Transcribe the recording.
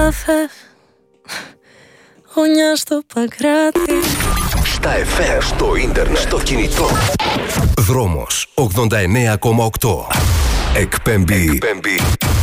καφέ, γωνιά στο Παγκράτη. Στα FM, στο ίντερνετ, στο κινητό. Δρόμος 89,8. Εκπέμπει